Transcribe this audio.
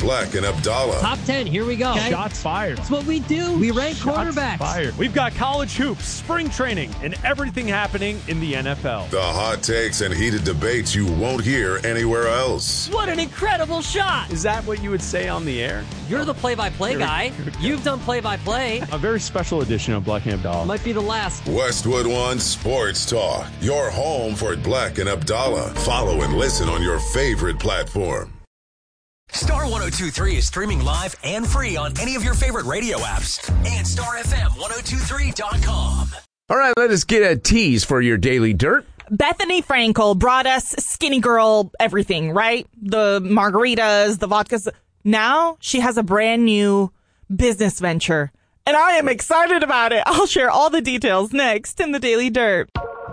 Black and Abdallah. Top 10, here we go. Okay. Shots fired. That's what we do. We rank quarterbacks. Fired. We've got college hoops, spring training, and everything happening in the NFL. The hot takes and heated debates you won't hear anywhere else. What an incredible shot. Is that what you would say on the air? You're the play-by-play guy. You've done play-by-play. A very special edition of Black and Abdallah. Might be the last. Westwood One Sports Talk. Your home for Black and Abdallah. Follow and listen on your favorite platform. Star 102.3 is streaming live and free on any of your favorite radio apps and StarFM1023.com. All right, let us get a tease for your Daily Dirt. Bethany Frankel brought us skinny girl everything, right? The margaritas, the vodkas. Now she has a brand new business venture, and I am excited about it. I'll share all the details next in the Daily Dirt.